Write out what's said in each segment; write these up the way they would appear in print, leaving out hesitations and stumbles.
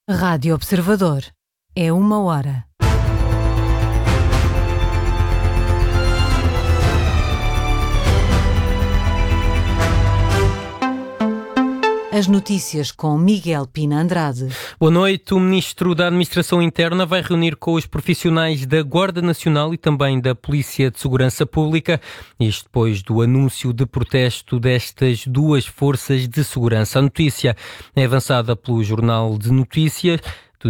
Rádio Observador. É 1 hora. As notícias com Miguel Pina Andrade. Boa noite. O Ministro da Administração Interna vai reunir com os profissionais da Guarda Nacional e também da Polícia de Segurança Pública, isto depois do anúncio de protesto destas duas forças de segurança. A notícia é avançada pelo Jornal de Notícias.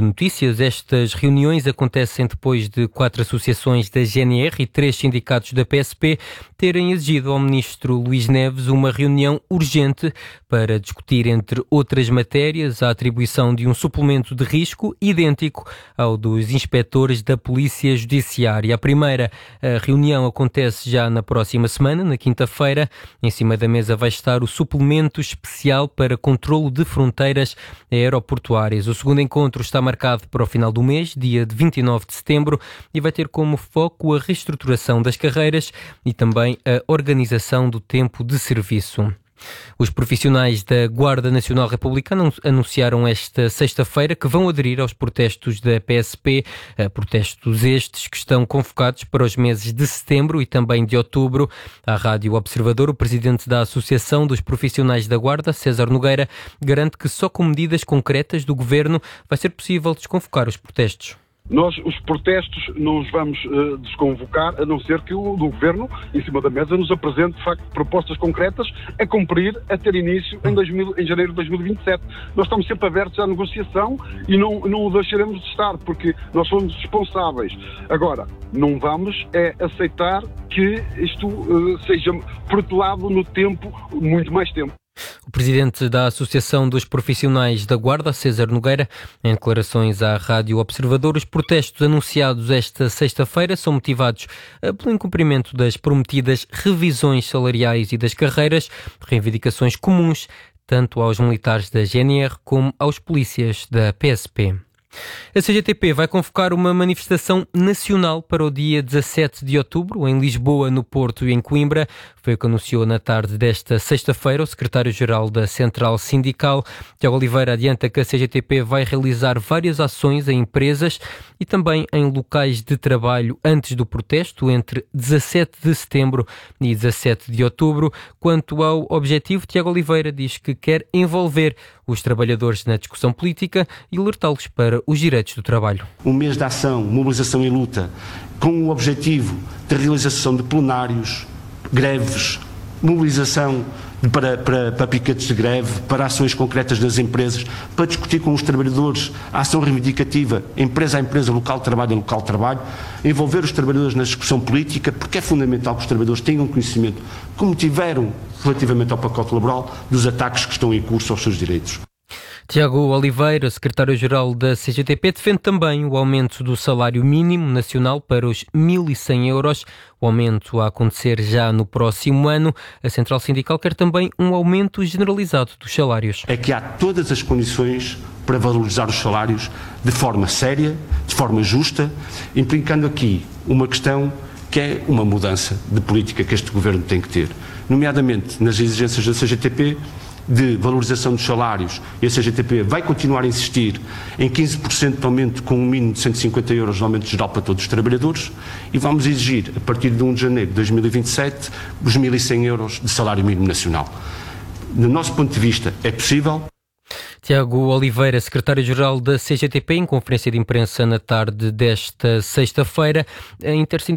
Estas reuniões acontecem depois de 4 associações da GNR e 3 sindicatos da PSP terem exigido ao Ministro Luís Neves uma reunião urgente para discutir, entre outras matérias, a atribuição de um suplemento de risco idêntico ao dos inspectores da Polícia Judiciária. A primeira reunião acontece já na próxima semana, na quinta-feira. Em cima da mesa vai estar o suplemento especial para controlo de fronteiras aeroportuárias. O segundo encontro está marcado para o final do mês, dia de 29 de setembro, e vai ter como foco a reestruturação das carreiras e também a organização do tempo de serviço. Os profissionais da Guarda Nacional Republicana anunciaram esta sexta-feira que vão aderir aos protestos da PSP, protestos estes que estão convocados para os meses de setembro e também de outubro. À Rádio Observador, o presidente da Associação dos Profissionais da Guarda, César Nogueira, garante que só com medidas concretas do governo vai ser possível desconvocar os protestos. Nós, os protestos, não os vamos desconvocar, a não ser que o Governo, em cima da mesa, nos apresente, de facto, propostas concretas a cumprir, a ter início em janeiro de 2027. Nós estamos sempre abertos à negociação e não o deixaremos de estar, porque nós somos responsáveis. Agora, não vamos aceitar que isto seja protelado no tempo, muito mais tempo. O presidente da Associação dos Profissionais da Guarda, César Nogueira, em declarações à Rádio Observador, os protestos anunciados esta sexta-feira são motivados pelo incumprimento das prometidas revisões salariais e das carreiras, reivindicações comuns tanto aos militares da GNR como aos polícias da PSP. A CGTP vai convocar uma manifestação nacional para o dia 17 de outubro, em Lisboa, no Porto e em Coimbra. Foi o que anunciou na tarde desta sexta-feira o secretário-geral da Central Sindical. Tiago Oliveira adianta que a CGTP vai realizar várias ações em empresas e também em locais de trabalho antes do protesto, entre 17 de setembro e 17 de outubro. Quanto ao objetivo, Tiago Oliveira diz que quer envolver os trabalhadores na discussão política e alertá-los para os direitos do trabalho. Um mês de ação, mobilização e luta, com o objetivo de realização de plenários, greves, mobilização para piquetes de greve, para ações concretas das empresas, para discutir com os trabalhadores a ação reivindicativa, empresa a empresa, local de trabalho a local de trabalho, envolver os trabalhadores na discussão política, porque é fundamental que os trabalhadores tenham conhecimento, como tiveram relativamente ao pacote laboral, dos ataques que estão em curso aos seus direitos. Tiago Oliveira, secretário-geral da CGTP, defende também o aumento do salário mínimo nacional para os 1.100 euros. O aumento a acontecer já no próximo ano. A Central Sindical quer também um aumento generalizado dos salários. É que há todas as condições para valorizar os salários de forma séria, de forma justa, implicando aqui uma questão que é uma mudança de política que este governo tem que ter, nomeadamente nas exigências da CGTP, de valorização dos salários, e a CGTP vai continuar a insistir em 15% de aumento com um mínimo de 150 euros de aumento geral para todos os trabalhadores, e vamos exigir, a partir de 1 de janeiro de 2027, os 1.100 euros de salário mínimo nacional. Do nosso ponto de vista, é possível. Tiago Oliveira, secretário-geral da CGTP, em conferência de imprensa na tarde desta sexta-feira. A